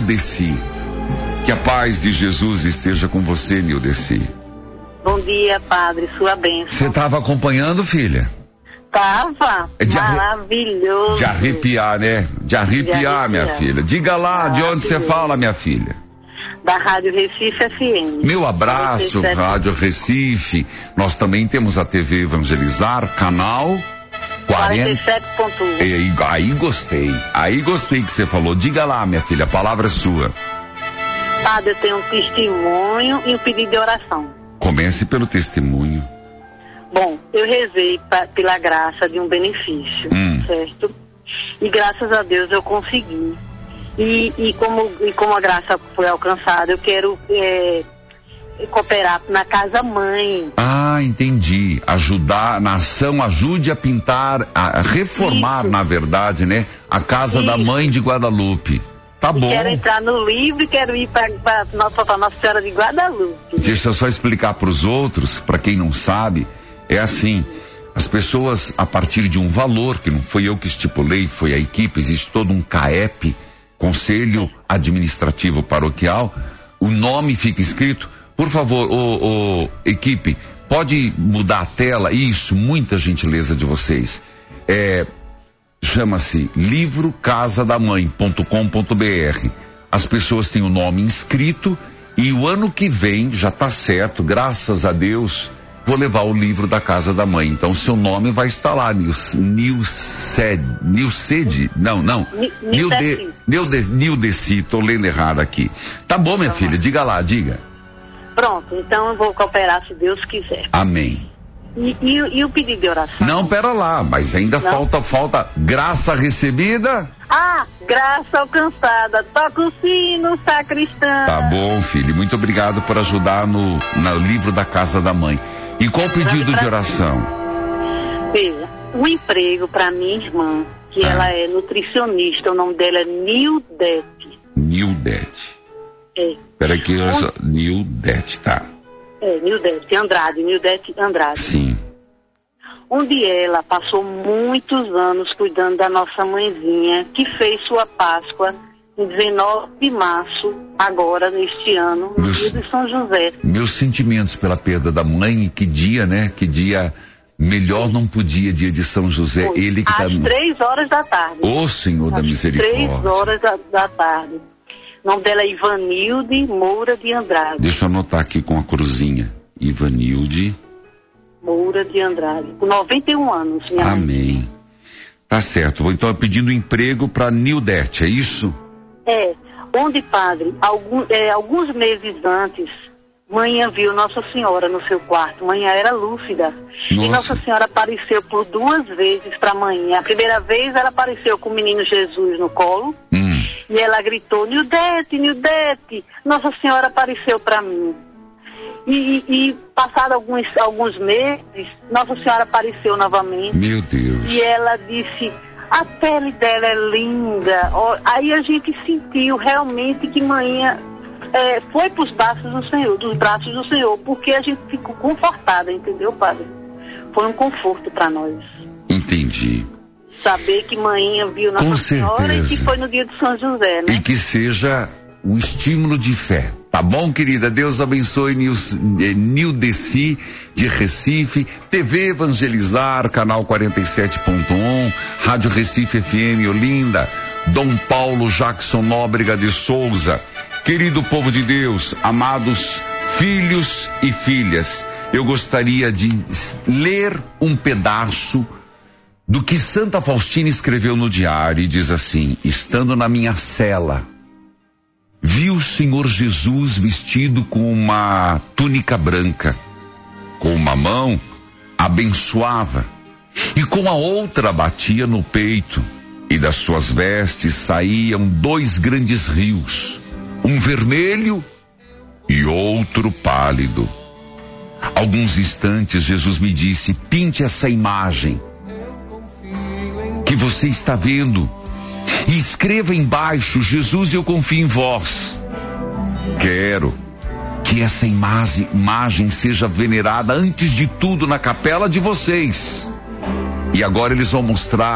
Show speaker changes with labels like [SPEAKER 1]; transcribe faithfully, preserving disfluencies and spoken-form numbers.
[SPEAKER 1] Nildeci. Que a paz de Jesus esteja com você, Nildeci.
[SPEAKER 2] Bom dia, padre, sua bênção.
[SPEAKER 1] Você estava acompanhando, filha?
[SPEAKER 2] Tava,
[SPEAKER 1] É de arre...
[SPEAKER 2] maravilhoso.
[SPEAKER 1] De arrepiar, né? De arrepiar, de arrepiar. Minha filha. Diga lá, de onde você fala, minha filha?
[SPEAKER 2] Da Rádio Recife F M.
[SPEAKER 1] Meu abraço, Rádio Recife. Nós também temos a T V Evangelizar, canal quarenta e sete ponto um. Aí, aí gostei, aí gostei que você falou. Diga lá, minha filha, a palavra é sua.
[SPEAKER 2] Padre, eu tenho um testemunho e um pedido de oração.
[SPEAKER 1] Comece pelo testemunho.
[SPEAKER 2] Bom, eu rezei pra, pela graça de um benefício, hum. certo? E graças a Deus eu consegui. E, e, como, e como a graça foi alcançada, eu quero é, cooperar na casa mãe.
[SPEAKER 1] Ah, entendi. Ajudar, na ação, ajude a pintar, a reformar, Isso. na verdade, né? A casa Isso. da mãe de Guadalupe. Tá bom.
[SPEAKER 2] Quero entrar no livro e quero ir para Nossa, Nossa Senhora de Guadalupe.
[SPEAKER 1] Deixa eu só explicar para os outros, para quem não sabe, é assim, as pessoas, a partir de um valor, que não foi eu que estipulei, foi a equipe, existe todo um C A E P, Conselho Administrativo Paroquial, o nome fica escrito. Por favor, ô, ô, equipe, pode mudar a tela? Isso, muita gentileza de vocês. É, chama-se livro casa da mãe ponto com ponto b r. As pessoas têm o nome inscrito e o ano que vem, já está certo, graças a Deus, vou levar o livro da Casa da Mãe. Então, seu nome vai estar lá, Nilced, Nilced, não, não, Nilde, Nilde, Nildeci, tô lendo errado aqui. Tá bom, minha filha, diga lá, diga.
[SPEAKER 2] Pronto, então eu vou cooperar se Deus quiser.
[SPEAKER 1] Amém.
[SPEAKER 2] E, e, e o pedido de oração?
[SPEAKER 1] Não, pera lá, mas ainda não. falta, falta graça recebida?
[SPEAKER 2] Ah, graça alcançada, toca o sino, sacristã.
[SPEAKER 1] Tá bom, filho, muito obrigado por ajudar no, no livro da Casa da Mãe. E qual o pedido de oração?
[SPEAKER 2] Veja, um emprego para minha irmã, que ah. ela é nutricionista, o nome dela é Nildete.
[SPEAKER 1] Nildete.
[SPEAKER 2] É.
[SPEAKER 1] Peraí que eu só... Nildete, tá.
[SPEAKER 2] É, Nildete Andrade, Nildete Andrade.
[SPEAKER 1] Sim.
[SPEAKER 2] Onde ela passou muitos anos cuidando da nossa mãezinha, que fez sua Páscoa em dezenove de março, agora, neste ano, no meus, dia de São José.
[SPEAKER 1] Meus sentimentos pela perda da mãe, que dia, né? Que dia melhor não podia, dia de São José.
[SPEAKER 2] Foi.
[SPEAKER 1] Ele que
[SPEAKER 2] Às
[SPEAKER 1] tá...
[SPEAKER 2] três horas da tarde.
[SPEAKER 1] Ô Senhor da Misericórdia.
[SPEAKER 2] Três horas da, da tarde. O nome dela é Ivanilde Moura de Andrade.
[SPEAKER 1] Deixa eu anotar aqui com a cruzinha. Ivanilde
[SPEAKER 2] Moura de Andrade. Com noventa e um anos, minha
[SPEAKER 1] Amém.
[SPEAKER 2] Mãe.
[SPEAKER 1] Tá certo. Vou então pedindo emprego para Nildete, é isso?
[SPEAKER 2] É, onde, padre, algum, é, alguns meses antes, manhã viu Nossa Senhora no seu quarto. Manhã era lúcida. Nossa. E Nossa Senhora apareceu por duas vezes para manhã. A primeira vez ela apareceu com o menino Jesus no colo.
[SPEAKER 1] Hum.
[SPEAKER 2] E ela gritou, Nildete, Nildete. Nossa Senhora apareceu para mim. E, e, e passado alguns, alguns meses, Nossa Senhora apareceu novamente.
[SPEAKER 1] Meu Deus.
[SPEAKER 2] E ela disse... A pele dela é linda. Aí a gente sentiu realmente que manhã é, foi para os braços do Senhor, dos braços do Senhor, porque a gente ficou confortada, entendeu, padre? Foi um conforto para nós.
[SPEAKER 1] Entendi.
[SPEAKER 2] Saber que manhã viu Nossa
[SPEAKER 1] Com
[SPEAKER 2] Senhora
[SPEAKER 1] certeza.
[SPEAKER 2] E que foi no dia de São José, né?
[SPEAKER 1] E que seja um estímulo de fé. Tá bom, querida? Deus abençoe Nildeci de Recife, T V Evangelizar, canal quarenta e sete ponto um, Rádio Recife F M Olinda, Dom Paulo Jackson Nóbrega de Souza. Querido povo de Deus, amados filhos e filhas, eu gostaria de ler um pedaço do que Santa Faustina escreveu no diário e diz assim: estando na minha cela, vi o Senhor Jesus vestido com uma túnica branca. Com uma mão abençoava e com a outra batia no peito, e das suas vestes saíam dois grandes rios, um vermelho e outro pálido. Alguns instantes Jesus me disse: pinte essa imagem que você está vendo e escreva embaixo: Jesus, eu confio em vós. Quero que essa imagem, imagem seja venerada antes de tudo na capela de vocês. E agora eles vão mostrar